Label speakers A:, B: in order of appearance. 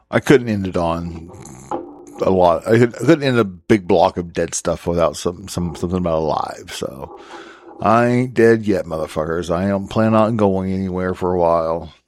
A: I couldn't end it on a lot. I couldn't end a big block of dead stuff without something about alive. So I ain't dead yet, motherfuckers. I am planning on going anywhere for a while.